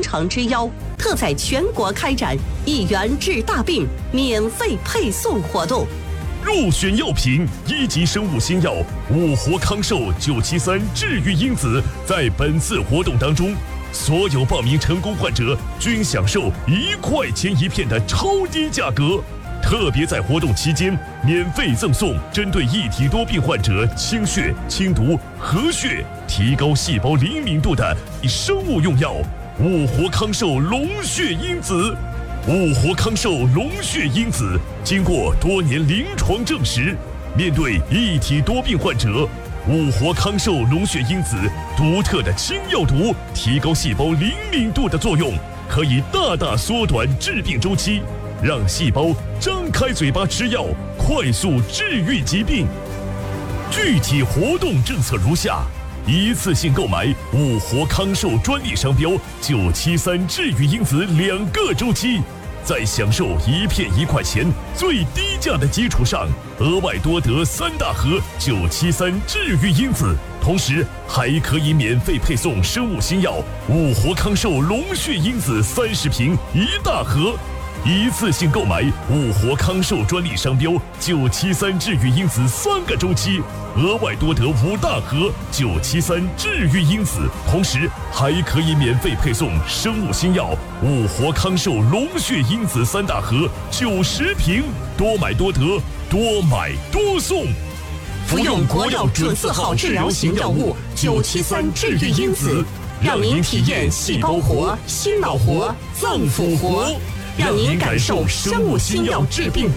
诚之邀，特在全国开展1元治大病免费配送活动。 入选药品1级生物新药五活康寿973治愈因子，在本次活动当中，所有报名成功患者均享受1块钱1片的超低价格。特别在活动期间，免费赠送针对异体多病患者清血、清毒、和血、提高细胞灵敏度的生物用药五活康寿龙血因子。五活康寿龙血因子经过多年临床证实，面对异体多病患者，五活康寿龙血因子独特的清药毒、提高细胞灵敏度的作用，可以大大缩短致病周期，让细胞张开嘴巴吃药，快速治愈疾病。具体活动政策如下：一次性购买五活康寿专利商标973治愈因子2个周期，在享受1片1块钱最低价的基础上，额外多得3大盒973治愈因子，同时还可以免费配送生物新药五活康寿龙血因子30瓶1大盒。一次性购买五活康寿专利商标973治愈因子3个周期，额外多得5大盒973治愈因子，同时还可以免费配送生物新药五活康寿龙血因子3大盒90瓶，多买多得，多买多送。 服用国药准字号治疗型药物973治愈因子，让您体验细胞活、心脑活、脏腑活，让您感受生物新药治病。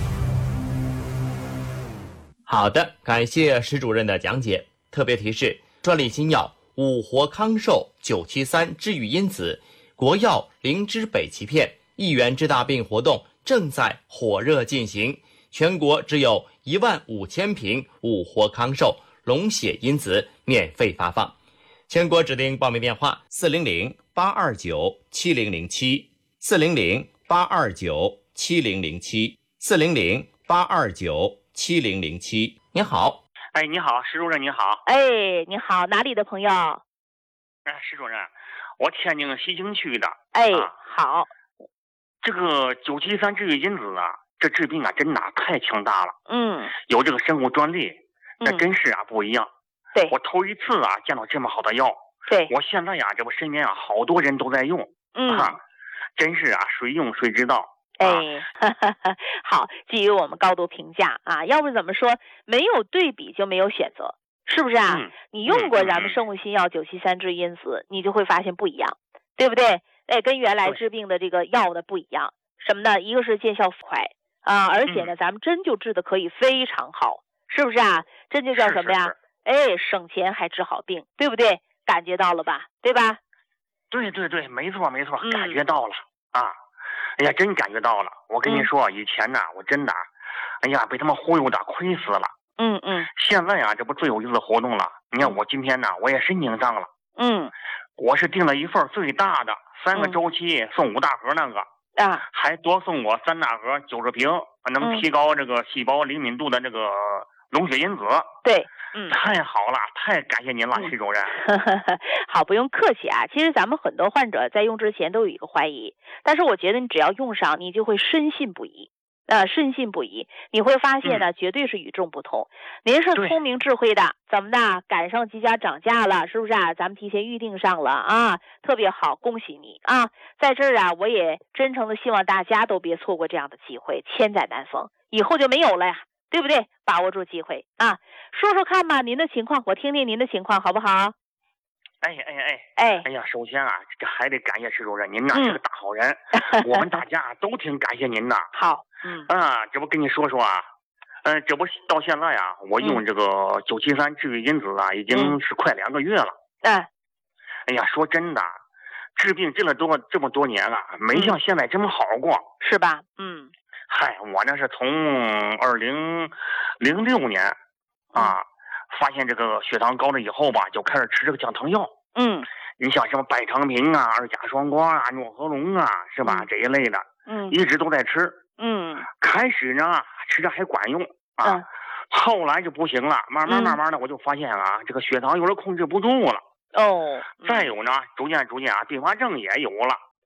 好的，感谢石主任的讲解。特别提示：专利新药五活康寿973治愈因子，国药灵芝北芪片1元治大病活动正在火热进行，全国只有15000瓶五活康寿龙血因子免费发放。全国指定报名电话400-829-7007，400-829-7007，400-829-7007。您好。 哎，你好，石主任，你好。 哎，你好，哪里的朋友？ 哎，石主任，我天津西青区的。 哎，好。 这个973治愈因子啊，这治病啊，真的太强大了。有这个生物专利，那真是啊不一样。 对， 我头一次啊见到这么好的药。 对， 我现在呀，这不身边啊好多人都在用。真是啊，谁用谁知道。 好，基于我们高度评价啊，要不怎么说没有对比就没有选择，是不是啊？你用过咱们生物新药973治因子，你就会发现不一样，对不对？跟原来治病的这个药的不一样。什么呢？一个是见效快啊，而且呢，咱们针就治的可以非常好，是不是啊？针就叫什么呀？省钱还治好病，对不对？感觉到了吧？对吧？ 对，没错，感觉到了啊！哎呀，真感觉到了。我跟你说，以前呢，我真的，哎呀，被他们忽悠的亏死了。现在啊，这不最有意思的活动了。你看我今天呢，我也申请上了。我是订了一份最大的3个周期送5大盒那个。还多送我3大盒90瓶，能提高这个细胞灵敏度的这个龙血因子。 对， 太好了，太感谢您了，石主任。 好，不用客气啊。其实咱们很多患者在用之前都有一个怀疑，但是我觉得你只要用上，你就会深信不疑。你会发现呢，绝对是与众不同。您是聪明智慧的，怎么的？赶上即将涨价了，是不是啊？咱们提前预定上了啊，特别好，恭喜你啊！在这儿啊，我也真诚的希望大家都别错过这样的机会，千载难逢，以后就没有了呀，对不对？把握住机会啊！说说看吧，您的情况，我听听您的情况好不好？ 哎呀，首先啊，这还得感谢石主任，您呐是个大好人，我们大家都挺感谢您的。 好， 这不跟你说说啊，这不到现在啊，我用这个973治愈因子啊，已经是快2个月了。哎呀，说真的，治病治了这么多年了，没像现在这么好过， 是吧？ 嗨，我那是从2006年啊。发现这个血糖高了以后吧，就开始吃这个降糖药。你像什么百长平啊、2甲双胍啊、诺和龙啊，是吧？这一类的，一直都在吃。开始呢吃着还管用啊，后来就不行了，慢慢的我就发现啊，这个血糖有点控制不住了。再有呢，逐渐啊，并发症也有了。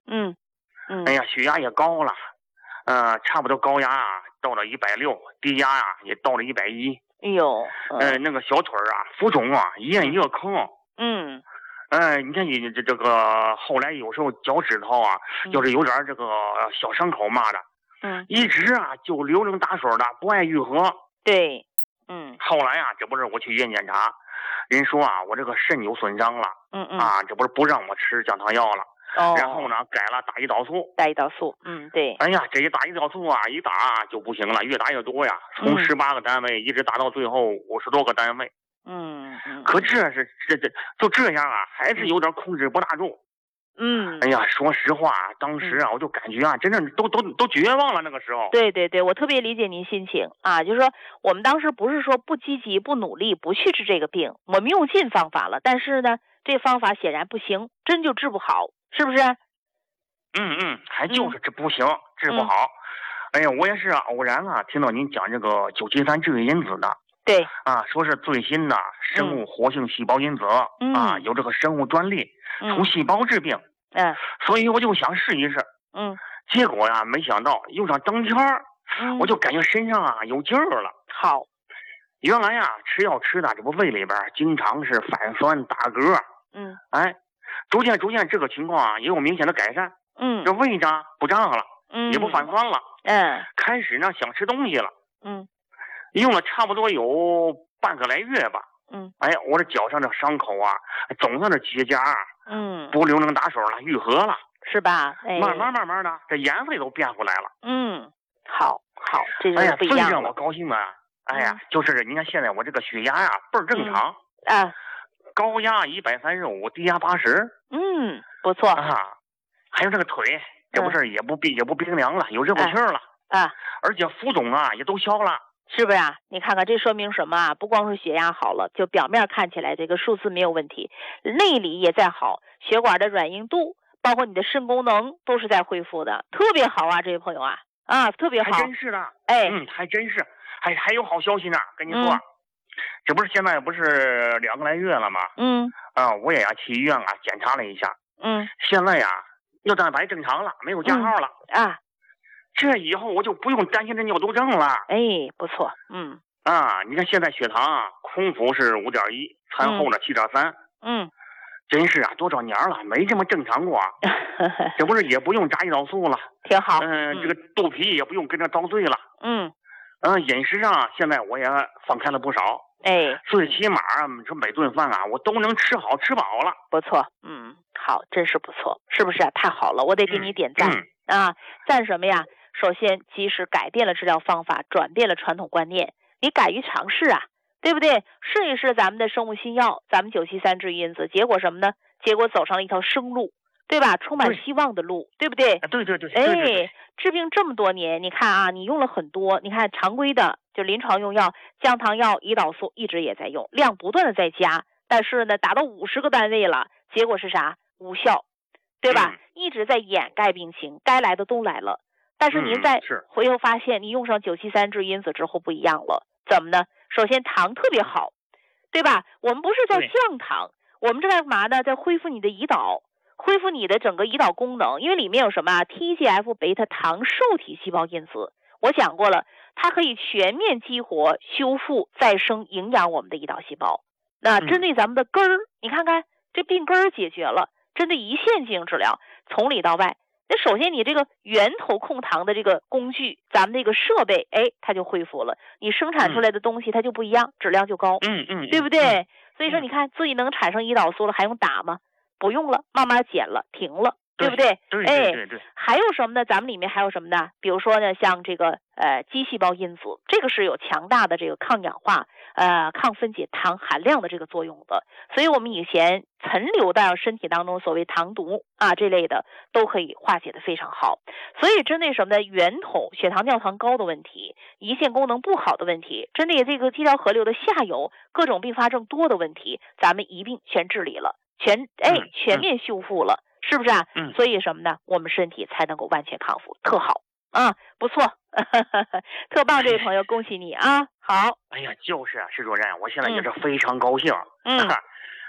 哎呀，血压也高了，差不多高压到了160，低压也到了110。 哎呦， 那个小腿浮肿一咽一个坑。你看你这个后来有时候脚趾头要是有点这个小伤口嘛的，一直就溜溜打水的，不爱愈合。 对， 后来这不是我去医院检查，人说我这个肾有损伤了，这不是不让我吃降糖药了。然后呢，改了打胰岛素。 打胰岛素，对。 哎呀，这一打胰岛素一打就不行了，越打越多呀，从18个单位一直打到最后50多个单位。可就这样还是有点控制不大住。哎呀，说实话，当时我就感觉真的都绝望了。那个时候， 对，我特别理解您心情就是说我们当时不是说不积极、不努力、不去治这个病，我们用尽方法了，但是呢，这方法显然不行，真就治不好，是不是？ 还就是这不行，治不好。哎呀，我也是偶然听到您讲这个973治愈因子的。 对说是最新的生物活性细胞因子有这个生物专利，从细胞治病。所以我就想试一试。结果没想到用上当天我就感觉身上有劲儿了。 好， 原来吃药吃的这不胃里边经常是反酸打嗝。逐渐这个情况也有明显的改善。这胃不胀了，也不反酸了。开始呢想吃东西了。用了差不多有半个来月吧。我这脚上的伤口总算是结痂。不流能打水了，愈合了， 是吧？ 慢慢的，这颜色也都变回来了。 好，这就是不一样了。 最让我高兴的，就是你看现在我这个血压倍儿正常。高压135，低压80。 不错。 还有这个腿，这不是也不冰凉了，有热乎气儿了。而且浮肿也都消了。 是不是你看看这说明什么不光是血压好了，就表面看起来这个数字没有问题，内里也在好，血管的软硬度，包括你的肾功能都是在恢复的，特别好这位朋友特别好。 还真是的。还真是。还有好消息呢，跟你说。这不是现在不是2个来月了吗？我也去医院检查了一下。现在尿蛋白正常了，没有加号了。这以后我就不用担心这尿毒症了。 不错。 你看现在血糖空腹是5.1，餐后呢7.3。真是多少年了没这么正常过。这不是也不用炸胰岛素了， 挺好。 这个肚皮也不用跟着遭罪了。饮食上现在我也放开了不少。最起码说每顿饭我都能吃好吃饱了。 不错。好，真是不错，是不是太好了，我得给你点赞。赞什么呀？首先及时改变了治疗方法，转变了传统观念，你敢于尝试对不对？试一试咱们的生物新药，咱们973治愈因子，结果什么呢？结果走上了一条生路，对吧？充满希望的路，对不对？ 对。 治病这么多年，你看你用了很多，你看常规的就临床用药，降糖药、胰岛素一直也在用，量不断的在加，但是呢达到50个单位了，结果是啥？无效，对吧？一直在掩盖病情，该来的都来了。但是您在回头发现，你用上973治愈因子之后不一样了，怎么呢？首先糖特别好，对吧？我们不是在降糖，我们这干嘛呢？在恢复你的胰岛，恢复你的整个胰岛功能，因为里面有什么TGF 贝塔糖受体细胞因子，我讲过了，它可以全面激活、修复、再生、营养我们的胰岛细胞。那针对咱们的根儿，你看看这病根儿解决了，针对一线进行治疗，从里到外。那首先你这个源头控糖的这个工具，咱们这个设备它就恢复了，你生产出来的东西它就不一样，质量就高。对不对？所以说你看自己能产生胰岛素了，还用打吗？不用了，慢慢减了，停了，对不对？ 对。 还有什么呢？咱们里面还有什么呢？比如说呢，像这个肌细胞因子，这个是有强大的这个抗氧化、抗分解糖含量的这个作用的。所以我们以前残留到身体当中所谓糖毒这类的，都可以化解的非常好。所以针对什么呢？源头血糖尿糖高的问题，胰腺功能不好的问题，针对这个肌条河流的下游各种并发症多的问题，咱们一并全治理了，全面修复了，是不是所以什么呢？我们身体才能够完全康复，特好不错。特棒，这位朋友，恭喜你好。 哎呀，就是施主任，我现在也是非常高兴。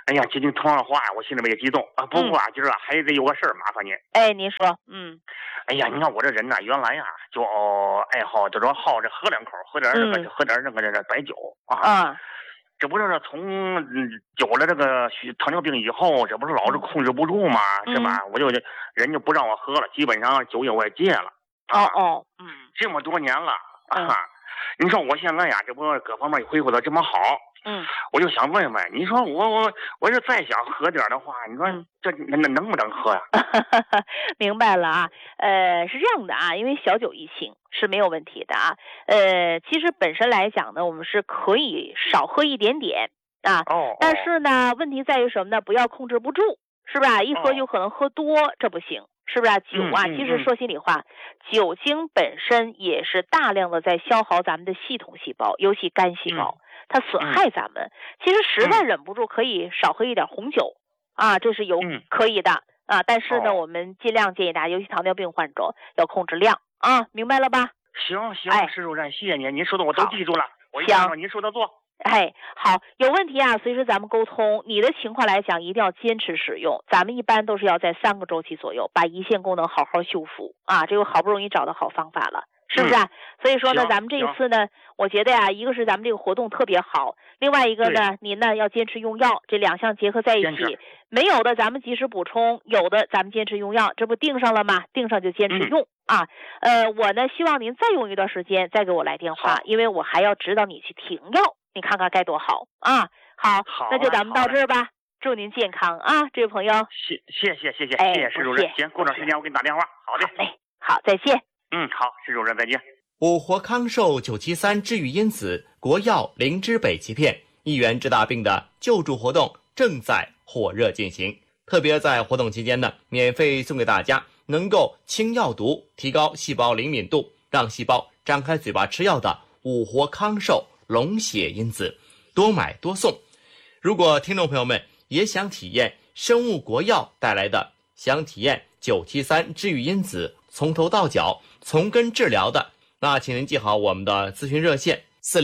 哎呀，接听同样的话呀，我心里边也激动啊。不过啊，今儿还得有个事儿麻烦您。 哎，您说。 哎呀，你看我这人呢，原来呀就爱好，就说好这喝两口，喝点白酒啊。这不是从有了这个糖尿病以后，这不是老是控制不住吗？是吧？我就人就不让我喝了，基本上酒也我也戒了。这么多年了啊。你说我现在呀，这不各方面也恢复的这么好，我就想问问，你说我是再想喝点的话，你说这能不能喝呀？ 明白了啊，是这样的啊，因为小酒怡情是没有问题的啊，其实本身来讲呢，我们是可以少喝一点点啊，但是呢，问题在于什么呢？不要控制不住，是吧？一喝就可能喝多，这不行。是不是啊？酒啊，其实说心里话，酒精本身也是大量的在消耗咱们的系统细胞，尤其肝细胞，它损害咱们。其实实在忍不住，可以少喝一点红酒啊，这是可以的啊。但是呢，我们尽量建议大家，尤其糖尿病患者要控制量啊，明白了吧？ 行，石主任，谢谢您，您说的我都记住了，我一定按照您说的做。 好，有问题啊，随时咱们沟通。你的情况来讲，一定要坚持使用。咱们一般都是要在3个周期左右，把胰腺功能好好修复啊。这个好不容易找到好方法了，是不是啊？所以说呢，咱们这一次呢，我觉得呀，一个是咱们这个活动特别好，另外一个呢，您呢要坚持用药，这2项结合在一起。没有的咱们及时补充，有的咱们坚持用药，这不定上了吗？定上就坚持用啊。我呢希望您再用一段时间，再给我来电话，因为我还要指导你去停药。你看看该多好啊！好，那就咱们到这儿吧。祝您健康啊，这位朋友。 谢谢石主任。行，过段时间我给你打电话。好的。 好嘞，好，再见。 好，石主任再见。 五活康寿973治愈因子国药灵芝北芪片，1元治大病的救助活动正在火热进行。特别在活动期间呢，免费送给大家能够清药毒、提高细胞灵敏度、让细胞张开嘴巴吃药的五活康寿龙血因子，多买多送。如果听众朋友们也想体验生物国药带来的，想体验973治愈因子从头到脚从根治疗的，那请您记好我们的咨询热线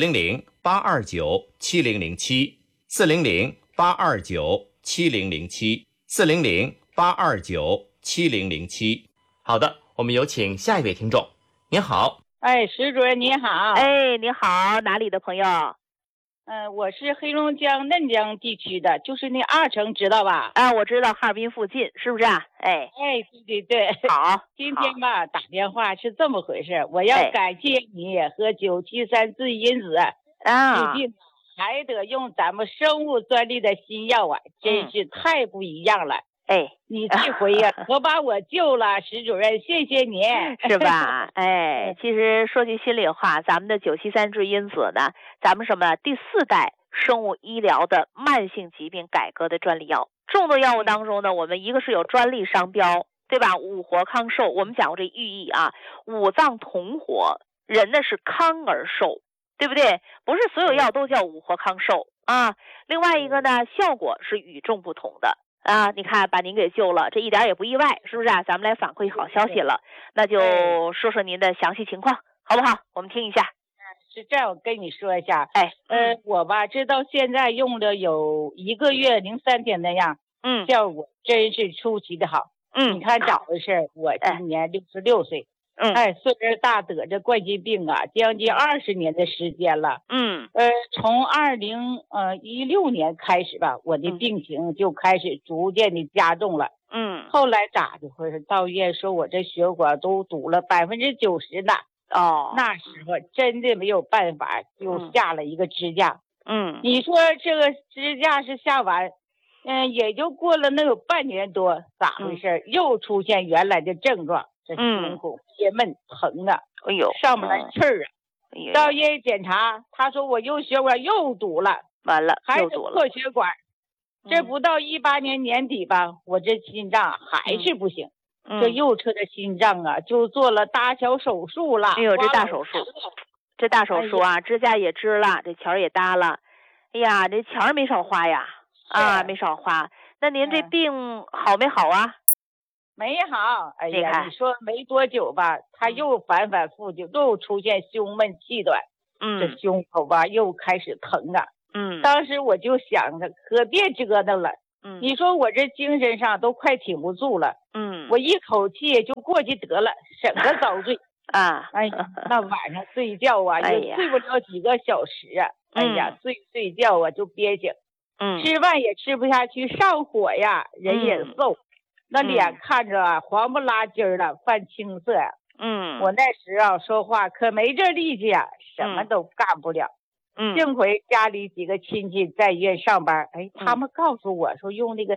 400-829-7007 400-829-7007 400-829-7007。好的，我们有请下一位听众。您好。 石主任您好。 你好，哪里的朋友？ 我是黑龙江嫩江地区的，就是那2城知道吧？ 我知道，哈尔滨附近是不是啊？ 对。 好， 今天吧打电话是这么回事，我要感谢你和973治愈因子最近还得用咱们生物专利的新药啊，真是太不一样了。你这回呀可把我救了，石主任，谢谢您， 是吧？其实说句心里话，咱们的973治愈因子呢，咱们什么第4代生物医疗的慢性疾病改革的专利药。众多药物当中呢，我们一个是有专利商标，对吧？五活康寿，我们讲过这寓意啊，五脏同活，人呢是康而寿，对不对？不是所有药都叫五活康寿啊。另外一个呢，效果是与众不同的。你看把您给救了，这一点也不意外，是不是啊？咱们来反馈好消息了，那就说说您的详细情况，好不好？我们听一下。 是这样，我跟你说一下。我吧，这到现在用了有1个月03天那样，效果真是出奇的好。你看咋回事？我今年66岁。岁数大，得这冠心病啊，将近20年的时间了。从2016年开始吧，我的病情就开始逐渐的加重了。后来咋的回事？到医院说我这血管都堵了90%呢。那时候真的没有办法，就下了一个支架。你说这个支架是下完，也就过了能有半年多，咋回事？又出现原来的症状。这胸口憋闷疼啊，上不来气儿啊。到医院检查，他说我右血管又堵了， 完了还是破血管。这不到18年年底吧，我这心脏还是不行。这右侧的心脏啊，就做了大小手术了。 这大手术，这大手术啊，支架也支了，这钱也搭了。哎呀，这钱没少花呀，没少花。那您这病好没好啊？ 没好。哎呀，你说没多久吧，他又反反复复又出现胸闷气短。这胸口吧又开始疼啊。 当时我就想着可别折腾了。你说我这精神上都快挺不住了。我一口气就过去得了，省个遭罪。哎呀，那晚上睡觉啊，也睡不了几个小时啊。哎呀，睡觉啊就憋醒。吃饭也吃不下去，上火呀，人也瘦，那脸看着黄不拉几的，泛青色呀。我那时啊说话可没这力气啊，什么都干不了。幸亏家里几个亲戚在医院上班，哎，他们告诉我说用那个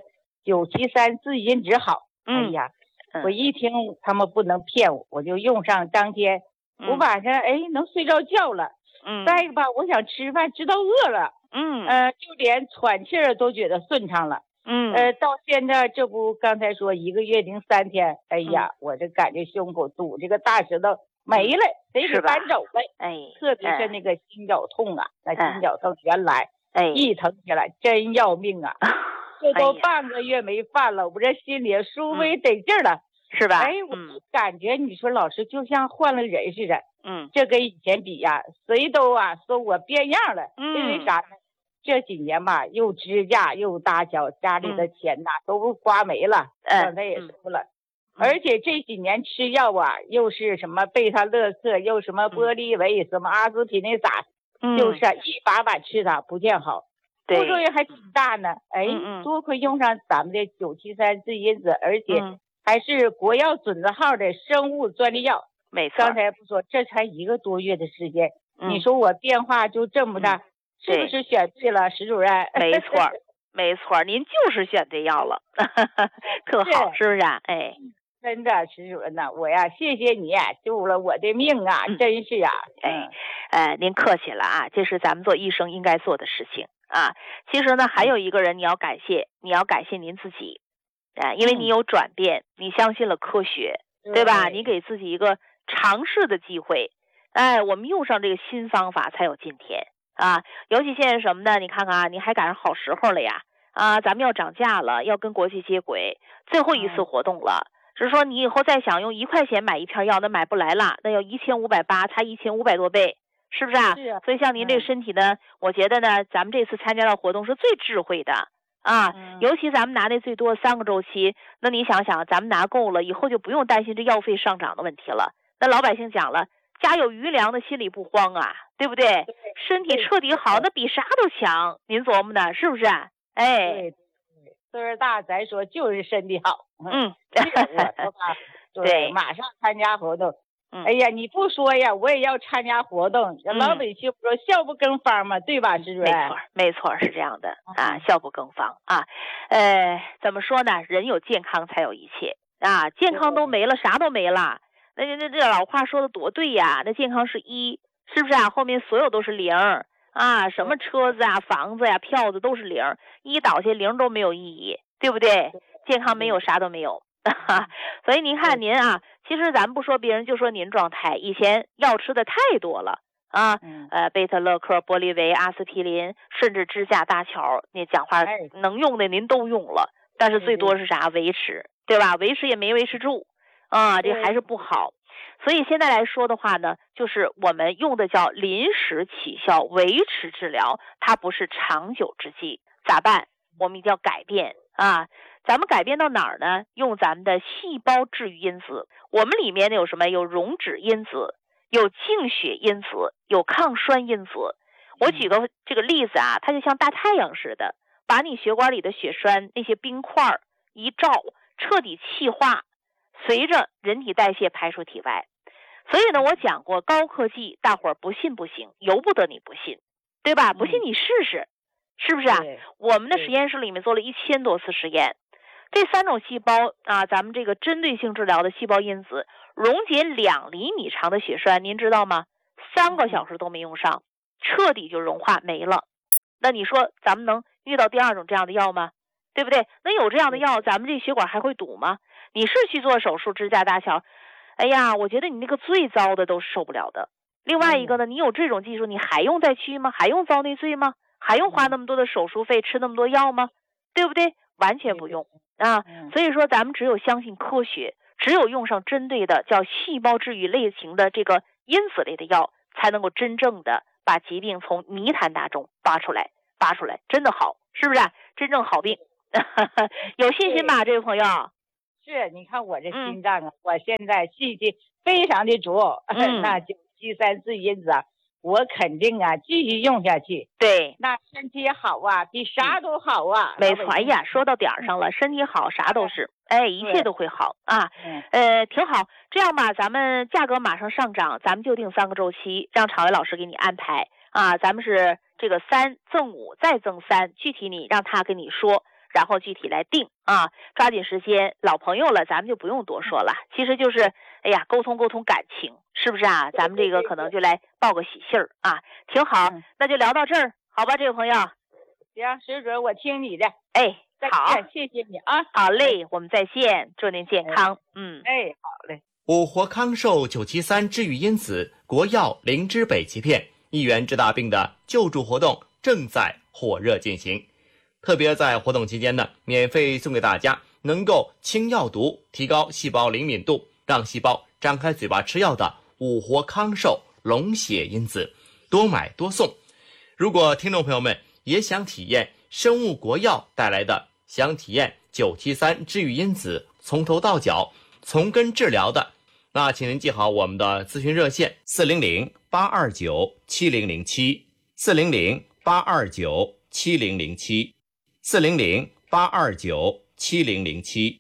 973至阴酯好。哎呀，我一听他们不能骗我，我就用上。当天我晚上能睡着觉了。再一个吧，我想吃饭，知道饿了。就连喘气儿都觉得顺畅了。到现在这不刚才说1个月03天，哎呀，我这感觉胸口堵这个大石头没了，得给搬走了。特别是那个心绞痛啊，那心绞痛原来一疼起来真要命啊。这都半个月没犯了，我这心里舒服得劲了， 是吧？ 我感觉你说老师就像换了人似的。这跟以前比呀，谁都说我变样了。因为啥呢？这几年吧，又支架又搭桥，家里的钱都花没了。刚才也说了。而且这几年吃药又是什么贝塔乐克，又什么玻利维，什么阿司匹林啥，就是一把把吃它不见好，副作用还挺大呢。多亏用上咱们的973至阴酯，而且还是国药准字号的生物专利药。 没错， 刚才不说这才1个多月的时间，你说我变化就这么大，是不是选对了，石主任？ 没错，没错，您就是选对药了，特好，是不是？ 真的，石主任呐，我呀谢谢你救了我的命啊，真是啊。 您客气了啊，这是咱们做医生应该做的事情啊。其实呢，还有一个人你要感谢您自己因为你有转变，你相信了科学，对吧？你给自己一个尝试的机会。我们用上这个新方法才有今天啊。尤其现在什么呢？你看看你还赶上好时候了呀咱们要涨价了，要跟国际接轨，最后一次活动了。只是说你以后再想用1块钱买一片药，那买不来了，那要1580，差1500多倍，是不是啊？ 是啊。 所以像您这个身体呢，我觉得呢，咱们这次参加的活动是最智慧的尤其咱们拿那最多3个周期，那你想想，咱们拿够了以后就不用担心这药费上涨的问题了。那老百姓讲了，家有余粮的心里不慌对不对？身体彻底好，那比啥都强。您琢磨呢，是不是？ 岁数大，咱说就是身体好。 对， 马上参加活动。哎呀，你不说呀，我也要参加活动。老百姓说孝不更方嘛，对吧，石主任？ 没错，是这样的孝不更方怎么说呢？人有健康才有一切健康都没了，啥都没了。那这老话说的多对呀，那健康是1，是不是后面所有都是0什么车子房子票子都是0，一倒下0都没有意义，对不对？健康没有啥都没有所以您看您其实咱不说别人，就说您状态，以前药吃的太多了贝塔乐克、玻利维、阿司匹林，甚至支架搭桥，你讲话能用的您都用了，但是最多是啥？维持，对吧？维持也没维持住这还是不好。所以现在来说的话呢，就是我们用的叫临时起效维持治疗，它不是长久之计。咋办？我们一定要改变咱们改变到哪儿呢？用咱们的细胞治愈因子。我们里面有什么？有溶脂因子，有净血因子，有抗酸因子。我举个这个例子它就像大太阳似的，把你血管里的血栓那些冰块一照，彻底气化，随着人体代谢排出体外。所以呢，我讲过高科技，大伙儿不信不行，由不得你不信，对吧？不信你试试，是不是我们的实验室里面做了1000多次实验，这3种细胞咱们这个针对性治疗的细胞因子溶解2厘米长的血栓，您知道吗？3个小时都没用上，彻底就融化没了。那你说咱们能遇到第2种这样的药吗？对不对？那有这样的药，咱们这血管还会堵吗？你是去做手术支架搭桥，哎呀，我觉得你那个最糟的都是受不了的。另外一个呢，你有这种技术，你还用再去吗？还用遭内罪吗？还用花那么多的手术费，吃那么多药吗？对不对？完全不用所以说咱们只有相信科学，只有用上针对的叫细胞治愈类型的这个因子类的药，才能够真正的把疾病从泥潭当中拔出来， 拔出来，真的好，是不是？真正好病。有信心吧，这位朋友？ 是，你看我这心脏啊，我现在信心非常的足。那973治愈因子啊，我肯定啊继续用下去。 对， 那身体好啊，比啥都好啊。 没错，哎呀，说到点儿上了，身体好啥都是，一切都会好啊。挺好。这样吧，咱们价格马上上涨，咱们就定3个周期，让常伟老师给你安排啊。咱们是这个3赠5再赠3，具体你让他跟你说。然后具体来定啊，抓紧时间，老朋友了，咱们就不用多说了。其实就是，沟通感情，是不是啊？咱们这个可能就来报个喜信儿啊，挺好。那就聊到这儿，好吧，这位朋友。 行，石主任，我听你的。 好， 谢谢你啊。 好嘞，我们再见，祝您健康。 好嘞。 五活康寿973治愈因子国药灵芝北芪片，1元治大病的救助活动正在火热进行。特别在活动期间呢，免费送给大家能够清药毒、提高细胞灵敏度、让细胞张开嘴巴吃药的五活康寿龙血因子，多买多送。如果听众朋友们也想体验生物国药带来的，想体验973治愈因子从头到脚从根治疗的，那请您记好我们的咨询热线400-829-7007 400-829-7007 400-829-7007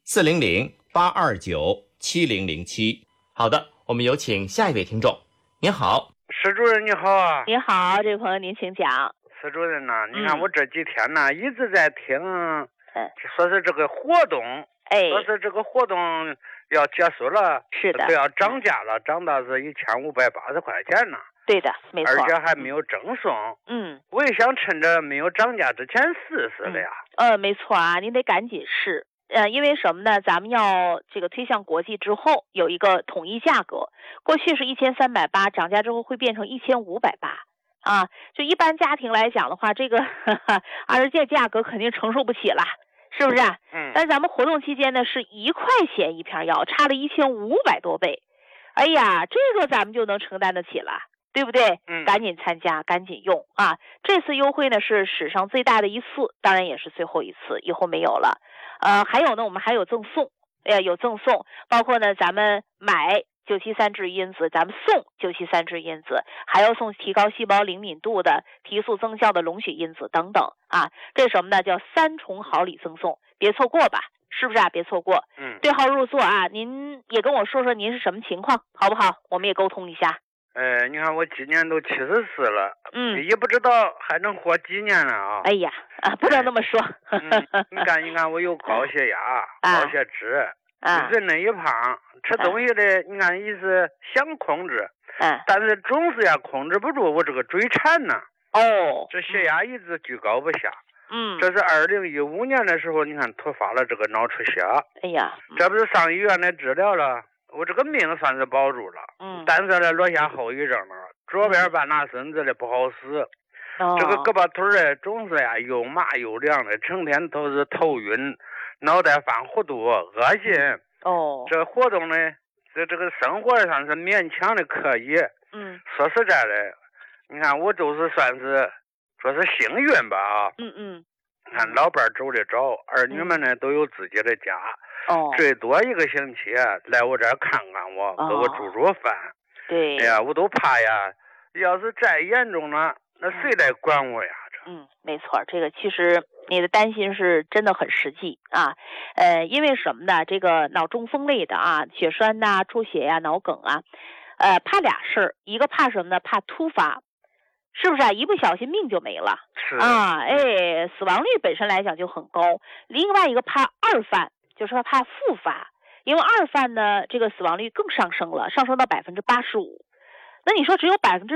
400-829-7007。好的，我们有请下一位听众。您好， 石主任你好啊。 你好，这位朋友您请讲。 石主任呐，你看我这几天呢一直在听，说是这个活动，说是这个活动要结束了， 是的， 都要涨价了，涨到是1580块钱呢。 对的，没错， 而且还没有赠送。我也想趁着没有涨价之前试试的呀。 没错啊，您得赶紧试。因为什么呢？咱们要这个推向国际之后有一个统一价格，过去是1380，涨价之后会变成1580啊。就一般家庭来讲的话，这个而且价格肯定承受不起了，是不是？但咱们活动期间呢是1块钱一片药，差了1500多倍。哎呀，这个咱们就能承担得起了。对不对？赶紧参加，赶紧用啊！这次优惠呢是史上最大的一次，当然也是最后一次，以后没有了。还有呢，我们还有赠送，有赠送，包括呢，咱们买973治愈因子，咱们送973治愈因子，还要送提高细胞灵敏度的、提速增效的龙血因子等等啊！这是什么呢？叫3重好礼赠送，别错过吧！是不是啊？别错过。对号入座啊！您也跟我说说您是什么情况，好不好？我们也沟通一下。 你看我今年都74了，也不知道还能活几年了啊！ 哎呀，不能那么说。 你看我有高血压、高血脂，人呢也胖，吃东西的你看也是想控制，但是总是也控制不住我这个嘴馋呢。这血压一直居高不下。这是2015年的时候，你看突发了这个脑出血。 哎呀， 这不是上医院来治疗了。我这个命算是保住了，但是呢落下后遗症了，左边半拉身子的不好使，这个胳膊腿的总是呀又麻又凉的，成天都是头晕、脑袋犯糊涂、恶心。这活动呢，这个生活上是勉强的可以。说实在的，你看我都是算是说是幸运吧啊。你看老伴走得早，儿女们呢都有自己的家。最多1个星期来我这儿看看我，给我煮饭。 对， 哎呀，我都怕呀，要是再严重了，那谁来管我呀？ 没错，这个其实你的担心是真的很实际啊。因为什么呢？这个脑中风类的啊，血栓呐、出血呀、脑梗啊，怕俩事儿，一个怕什么呢？怕突发。是不是啊？一不小心命就没了。 是啊，死亡率本身来讲就很高。另外一个怕二犯，就是说怕复发，因为二犯呢，这个死亡率更上升了，上升到85%。那你说只有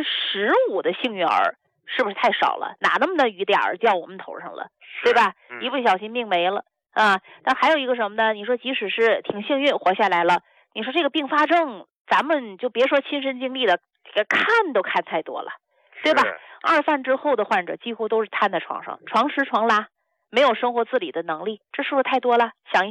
15%的幸运儿，是不是太少了？哪那么的雨点儿掉我们头上了，对吧？一不小心命没了啊。但还有一个什么呢？你说即使是挺幸运活下来了，你说这个并发症，咱们就别说亲身经历的，看都看太多了。对吧？二犯之后的患者几乎都是瘫在床上，床吃床拉，没有生活自理的能力，这是不是太多了？想一想，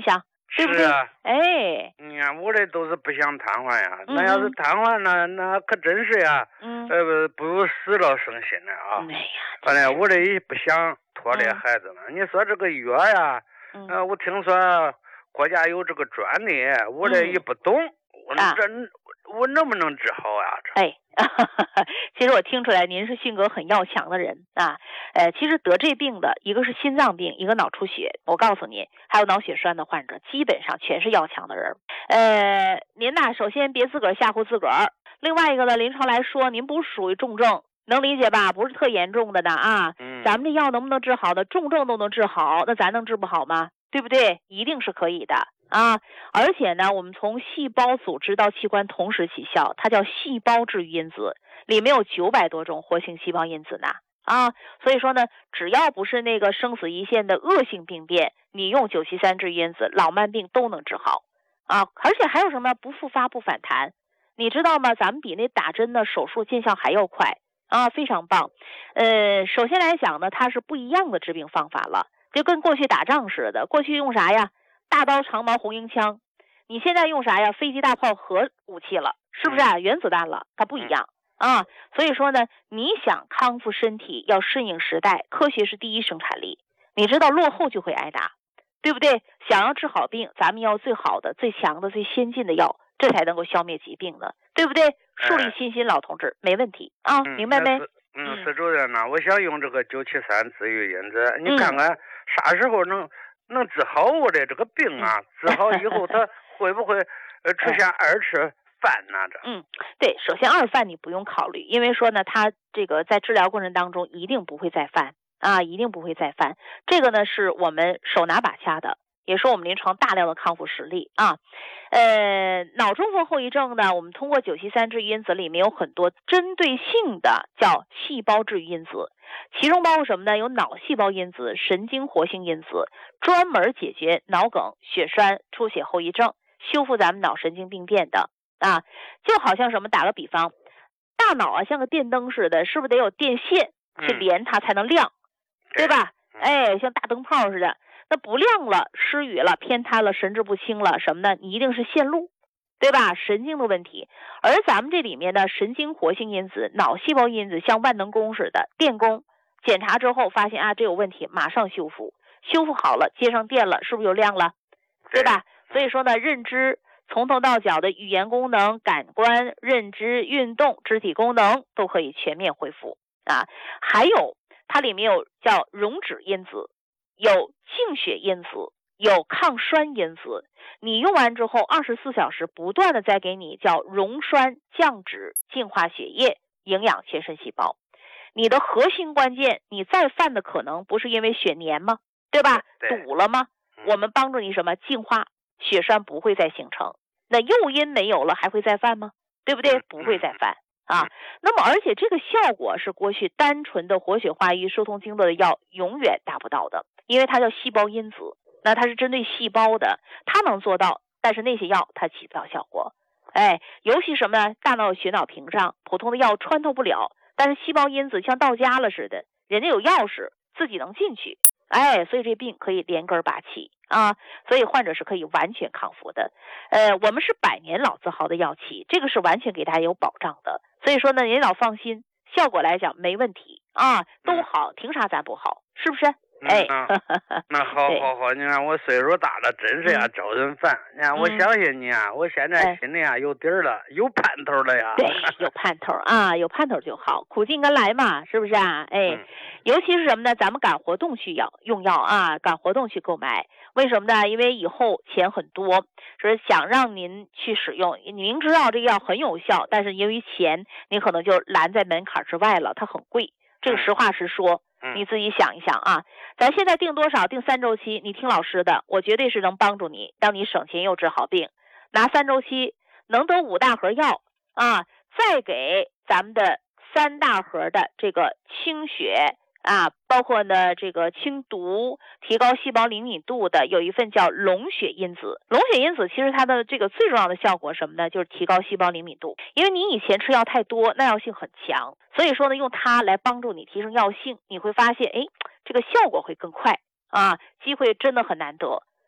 对不对？ 是啊， 哎， 你看我这都是不想瘫痪呀，那要是瘫痪那可真是呀，不如死了省心了啊。 哎呀， 反正我这也不想拖累孩子了。你说这个药呀，我听说国家有这个专利，我这也不懂，我能不能治好呀？ 哎，其实我听出来您是性格很要强的人啊。其实得这病的一个是心脏病，一个脑出血。我告诉你，还有脑血栓的患者，基本上全是要强的人。您呢，首先别自个儿吓唬自个儿。另外一个呢，临床来说，您不属于重症，能理解吧？不是特严重的呢啊。咱们这药能不能治好的？重症都能治好，那咱能治不好吗？对不对？一定是可以的啊！而且呢，我们从细胞组织到器官同时起效，它叫细胞治愈因子，里面有900多种活性细胞因子呢啊！所以说呢，只要不是那个生死一线的恶性病变，你用973治愈因子，老慢病都能治好啊！而且还有什么不复发不反弹，你知道吗？咱们比那打针的手术见效还要快啊，非常棒。首先来讲呢，它是不一样的治病方法了。就跟过去打仗似的，过去用啥呀？大刀长矛红缨枪，你现在用啥呀？飞机大炮核武器了，是不是啊？原子弹了，它不一样啊。所以说呢，你想康复身体，要顺应时代，科学是第一生产力。你知道落后就会挨打，对不对？想要治好病，咱们要最好的、最强的、最先进的药，这才能够消灭疾病的，对不对？树立信心，老同志，没问题啊，明白没？ 石主任呢，我想用这个973治愈因子，你看看啥时候能治好我的这个病啊？治好以后，它会不会出现二次犯呢？ 对，首先二犯你不用考虑，因为说呢，它这个在治疗过程当中一定不会再犯啊，一定不会再犯。这个呢是我们手拿把掐的，也是我们临床大量的康复实例啊。脑中风后遗症呢，我们通过973治愈因子里面有很多针对性的叫细胞治愈因子，其中包括什么呢？有脑细胞因子、神经活性因子，专门解决脑梗、血栓、出血后遗症，修复咱们脑神经病变的啊。就好像什么，打个比方，大脑啊像个电灯似的，是不是得有电线去连它才能亮，对吧？哎，像大灯泡似的。那不亮了，失语了，偏瘫了，神志不清了，什么呢？你一定是线路，对吧？神经的问题。而咱们这里面的神经活性因子、脑细胞因子像万能弓似的，电工检查之后发现啊，这有问题，马上修复，修复好了，接上电了，是不是就亮了？对吧？所以说呢，认知从头到脚的语言功能、感官、认知、运动、肢体功能都可以全面恢复啊。还有它里面有叫溶脂因子，有净血因子，有抗栓因子，你用完之后24小时不断的再给你叫溶栓、降脂、净化血液、营养全身细胞。你的核心关键，你再犯的可能不是因为血粘吗？对吧？堵了吗？我们帮助你什么？净化，血栓不会再形成。那诱因没有了，还会再犯吗？对不对？不会再犯啊。那么而且这个效果是过去单纯的活血化瘀、疏通经络的药永远达不到的，因为它叫细胞因子，那它是针对细胞的，它能做到，但是那些药它起不到效果。尤其什么呢？大脑有血脑屏障，普通的药穿透不了，但是细胞因子像到家了似的，人家有钥匙自己能进去，所以这病可以连根拔起啊，所以患者是可以完全康复的。我们是100年老字号的药企，这个是完全给大家有保障的，所以说呢，您老放心，效果来讲没问题啊，都好，凭啥咱不好？是不是？ 那好，你看我岁数大了，真是呀，招人烦。你看我相信你啊，我现在心里啊有底儿了，有盼头了呀。 对，有盼头啊，有盼头就好，苦尽甘来嘛，是不是啊？尤其是什么呢？咱们赶活动去用药啊，赶活动去购买。为什么呢？因为以后钱很多，是想让您去使用。你明知道这个药很有效，但是由于钱，你可能就拦在门槛之外了，它很贵。这个实话实说。你自己想一想啊，咱现在定多少？定3周期，你听老师的，我绝对是能帮助你，让你省钱又治好病。拿3周期能得5大盒药啊，再给咱们的3大盒的这个清血啊，包括呢这个清毒、提高细胞灵敏度的，有一份叫龙血因子。龙血因子其实它的这个最重要的效果什么呢？就是提高细胞灵敏度。因为你以前吃药太多，耐药性很强，所以说呢，用它来帮助你提升药性，你会发现，这个效果会更快啊，机会真的很难得。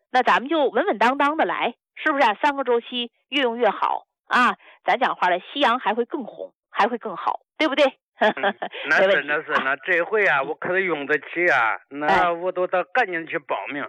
那咱们就稳稳当当的来，是不是啊？3个周期越用越好啊！咱讲话了，夕阳还会更红，还会更好，对不对？ 那是，那这回啊，我可得用得起啊，那我都得赶紧去报名。